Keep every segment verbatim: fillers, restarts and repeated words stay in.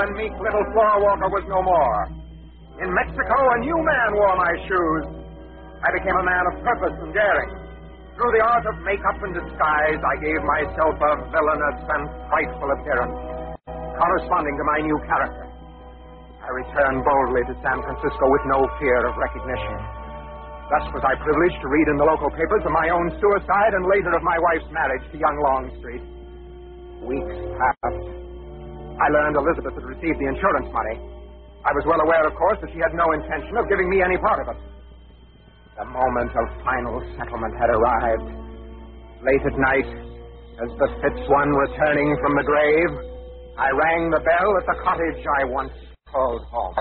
and meek little floor walker was no more. In Mexico, a new man wore my shoes. I became a man of purpose and daring. Through the art of makeup and disguise, I gave myself a villainous and frightful appearance, corresponding to my new character. I returned boldly to San Francisco with no fear of recognition. Thus was I privileged to read in the local papers of my own suicide and later of my wife's marriage to young Longstreet. Weeks passed. I learned Elizabeth had received the insurance money. I was well aware, of course, that she had no intention of giving me any part of it. The moment of final settlement had arrived. Late at night, as befits one returning from the grave, I rang the bell at the cottage I once called home.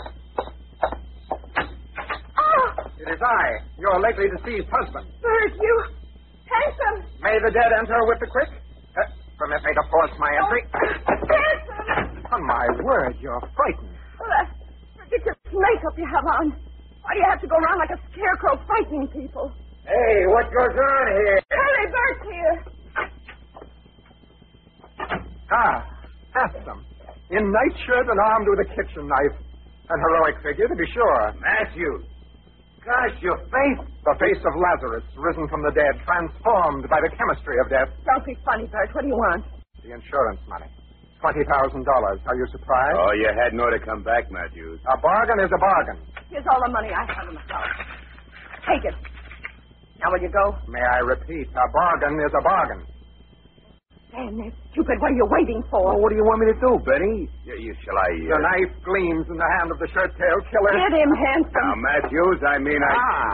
Oh! It is I, your lately deceased husband. Bert, you... Handsome! May the dead enter with the quick? Uh, permit me to force my entry. Handsome! On my word, you're frightened. Oh, that ridiculous makeup you have on. Why do you have to go around like a scarecrow frightening people? Hey, what goes on here? Hurry, Bert's here. Ah, handsome. In nightshirt and armed with a kitchen knife. An heroic figure, to be sure. Matthew. Gosh, your face. The face of Lazarus, risen from the dead, transformed by the chemistry of death. Don't be funny, Bert. What do you want? The insurance money. Twenty thousand dollars. Are you surprised? Oh, you had no to come back, Matthews. A bargain is a bargain. Here's all the money I have in the house. Take it. Now, will you go? May I repeat, a bargain is a bargain. Damn, that's stupid. What are you waiting for? Well, what do you want me to do, Benny? You, you, shall I... Uh... The knife gleams in the hand of the shirt-tail killer. Get him, handsome. Now, Matthews, I mean, I... Ah.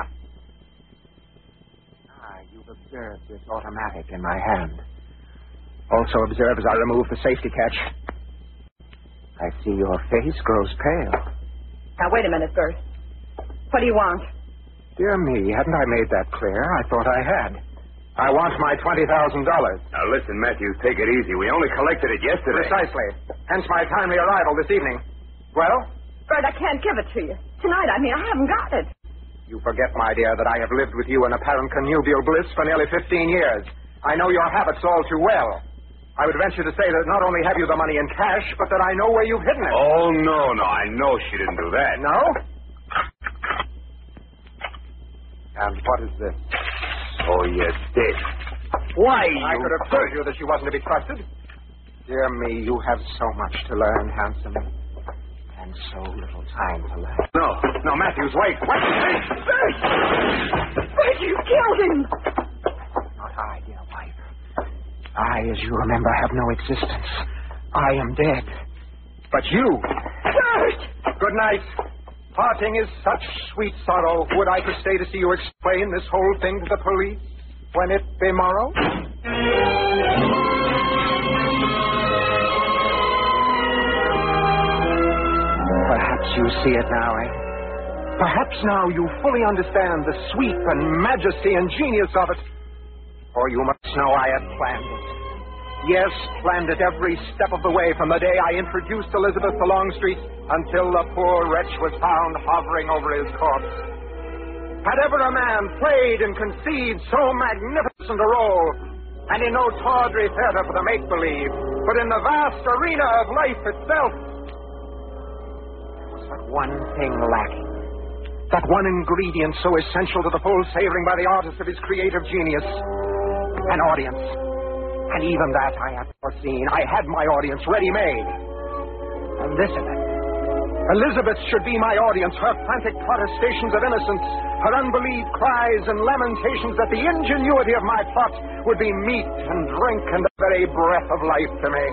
Ah, you've observed this automatic in my hand. Also observe as I remove the safety catch. I see your face grows pale. Now, wait a minute, Bert. What do you want? Dear me, hadn't I made that clear? I thought I had. I want my twenty thousand dollars. Now, listen, Matthews, take it easy. We only collected it yesterday. Precisely. Hence my timely arrival this evening. Well? Bert, I can't give it to you. Tonight, I mean, I haven't got it. You forget, my dear, that I have lived with you in apparent connubial bliss for nearly fifteen years. I know your habits all too well. I would venture to say that not only have you the money in cash, but that I know where you've hidden it. Oh, no, no, I know she didn't do that. No? And what is this? Oh, you did. Why, I you... could have told you that she wasn't to be trusted. Dear me, you have so much to learn, handsome. And so little time to learn. No, no, Matthews, wait. Wait, wait. Bert! Bert, you killed him! Not I, dear wife. I, as you remember, have no existence. I am dead. But you... Bert! Good night. Parting is such sweet sorrow. Would I could stay to see you explain this whole thing to the police when it be morrow? Perhaps you see it now, eh? Perhaps now you fully understand the sweep and majesty and genius of it. For you must know I had planned it. Yes, planned it every step of the way from the day I introduced Elizabeth to Longstreet until the poor wretch was found hovering over his corpse. Had ever a man played and conceived so magnificent a role, and in no tawdry theater for the make-believe, but in the vast arena of life itself, there was but one thing lacking. That one ingredient so essential to the full savoring by the artist of his creative genius. An audience. And even that I had foreseen. I had my audience ready-made. Elizabeth. Elizabeth should be my audience. Her frantic protestations of innocence, her unbelieved cries and lamentations that the ingenuity of my plot would be meat and drink and the very breath of life to me.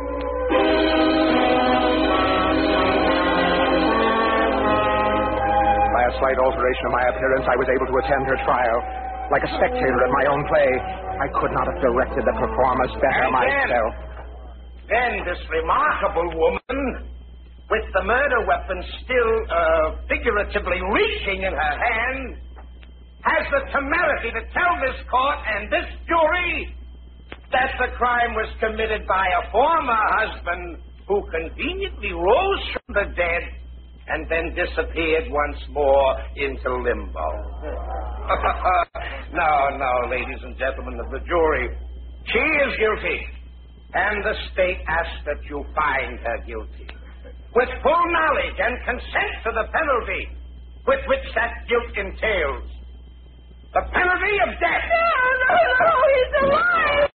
By a slight alteration of my appearance, I was able to attend her trial. Like a spectator at my own play, I could not have directed the performance better and myself. Then, then this remarkable woman, with the murder weapon still uh, figuratively reaching in her hand, has the temerity to tell this court and this jury that the crime was committed by a former husband who conveniently rose from the dead and then disappeared once more into limbo. No, no, ladies and gentlemen of the jury. She is guilty, and the state asks that you find her guilty. with full knowledge and consent to the penalty with which that guilt entails. The penalty of death. No, no, no, he's alive!